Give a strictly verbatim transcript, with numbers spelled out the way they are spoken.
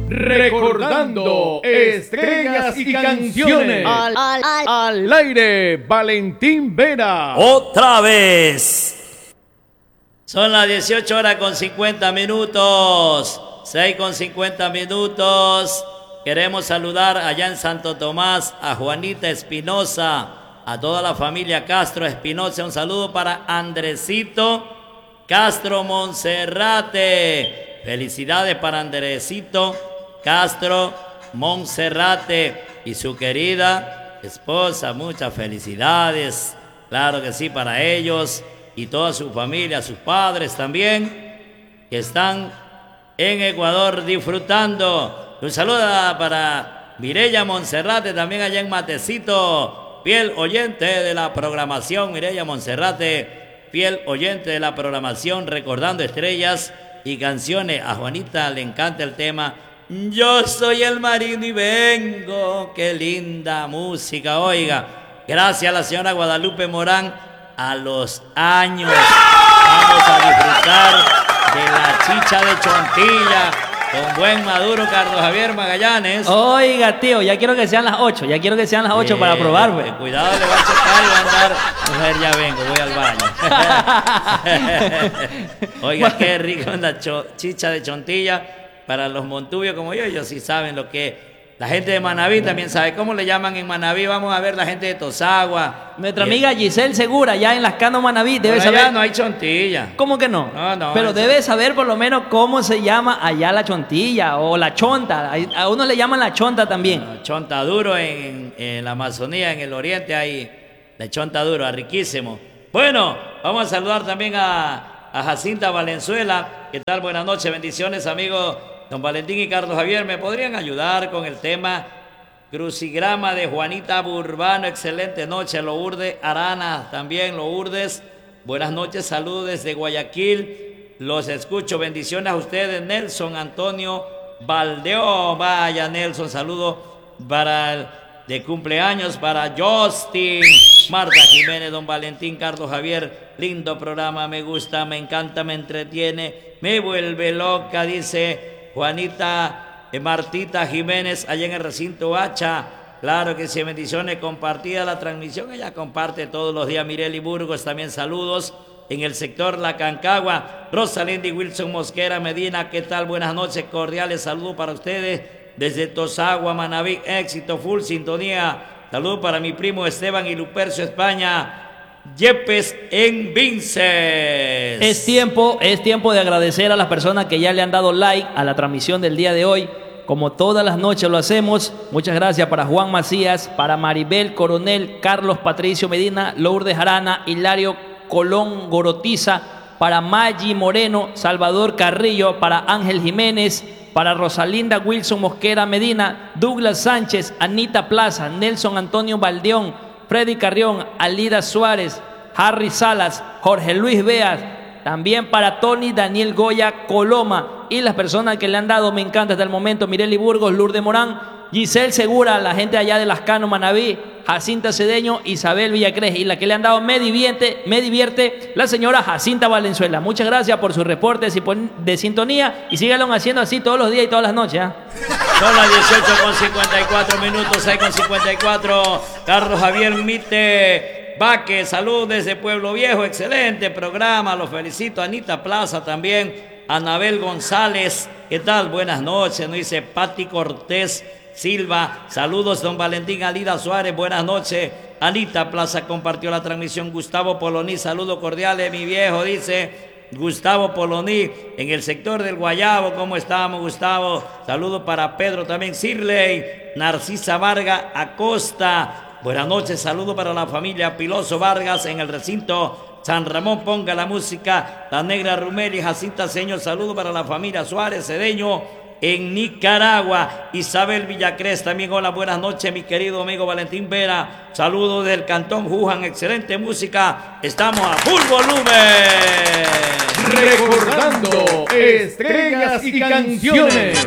Recordando estrellas y canciones. Al, al, al, al aire, Valentín Vera. Otra vez. Son las dieciocho horas con cincuenta minutos. seis con cincuenta minutos. Queremos saludar allá en Santo Tomás a Juanita Espinosa, a toda la familia Castro Espinosa. Un saludo para Andresito Castro Monserrate. Felicidades para Andresito Castro Monserrate y su querida esposa. Muchas felicidades, claro que sí, para ellos y toda su familia, sus padres también, que están en Ecuador disfrutando. Un saludo para Mireya Monserrate, también allá en Matecito, fiel oyente de la programación. Mireya Monserrate, fiel oyente de la programación, recordando estrellas y canciones. A Juanita le encanta el tema Yo soy el marino y vengo. Qué linda música, oiga. Gracias a la señora Guadalupe Morán. A los años vamos a disfrutar de la chicha de Chontilla con buen maduro Carlos Javier Magallanes. Oiga, tío, ya quiero que sean las ocho. Ya quiero que sean las ocho eh, para probar, güey. Cuidado, le va a chocar y va a andar. Mujer, ya vengo, voy al baño. Oiga, qué rico la chicha de Chontilla. Para los montubios como yo, ellos sí saben lo que... La gente de Manaví también sabe cómo le llaman en Manaví. Vamos a ver la gente de Tosagua. Nuestra amiga Giselle Segura, ya en Las Cano Manaví, debe por saber. Allá no hay chontilla. ¿Cómo que no? No, no. Pero eso... debe saber por lo menos cómo se llama allá la chontilla o la chonta. A uno le llaman la chonta también. No, chonta duro en, en la Amazonía, en el oriente hay la chonta duro, riquísimo. Bueno, vamos a saludar también a, a Jacinta Valenzuela. ¿Qué tal? Buenas noches, bendiciones, amigos. Don Valentín y Carlos Javier, ¿me podrían ayudar con el tema Crucigrama de Juanita Burbano? Excelente noche, Lourdes Arana, también Lourdes. Buenas noches, saludos desde Guayaquil. Los escucho, bendiciones a ustedes. Nelson Antonio Valdeón, vaya Nelson, saludo para el de cumpleaños para Justin, Marta Jiménez, Don Valentín, Carlos Javier. Lindo programa, me gusta, me encanta, me entretiene, me vuelve loca, dice Juanita eh, Martita Jiménez, allá en el recinto Hacha. Claro que sí, bendiciones, compartida la transmisión. Ella comparte todos los días. Mireli Burgos, también saludos. En el sector La Cancagua, Rosalinda y Wilson Mosquera Medina, ¿qué tal? Buenas noches, cordiales saludos para ustedes. Desde Tosagua, Manaví, éxito, full sintonía. Saludos para mi primo Esteban y Lupercio España. Yepes en Vinces. Es tiempo, es tiempo de agradecer a las personas que ya le han dado like a la transmisión del día de hoy. Como todas las noches lo hacemos. Muchas gracias para Juan Macías, para Maribel Coronel, Carlos Patricio Medina, Lourdes Arana, Hilario Colón Gorotiza, para Maggi Moreno, Salvador Carrillo, para Ángel Jiménez, para Rosalinda Wilson Mosquera Medina, Douglas Sánchez, Anita Plaza, Nelson Antonio Valdeón, Freddy Carrión, Alida Suárez, Harry Salas, Jorge Luis Beas, también para Tony Daniel Goya Coloma y las personas que le han dado me encanta hasta el momento: Mireli Burgos, Lourdes Morán, Giselle Segura, la gente allá de Las Cano Manaví, Jacinta Cedeño, Isabel Villacrés, y la que le han dado me divierte, me divierte la señora Jacinta Valenzuela. Muchas gracias por sus reportes de sintonía y síganlo haciendo así todos los días y todas las noches, ¿eh? Son las dieciocho con cincuenta y cuatro minutos, seis con cincuenta y cuatro. Carlos Javier Mite Vaque, salud desde Pueblo Viejo, excelente programa, los felicito. Anita Plaza también, Anabel González, ¿qué tal? Buenas noches, nos dice Pati Cortés Silva, saludos don Valentín. Alida Suárez, buenas noches. Anita Plaza compartió la transmisión. Gustavo Poloní, saludos cordiales, mi viejo, dice Gustavo Poloní, en el sector del Guayabo. ¿Cómo estamos, Gustavo? Saludos para Pedro también. Sirley, Narcisa Vargas Acosta, buenas noches. Saludos para la familia Piloso Vargas en el recinto San Ramón. Ponga la música, la Negra Rumeli, Jacinta Señor. Saludos para la familia Suárez Cedeño en Nicaragua. Isabel Villacrés también, hola, buenas noches, mi querido amigo Valentín Vera. Saludos del Cantón Juján, excelente música. Estamos a full volumen. Recordando estrellas y canciones.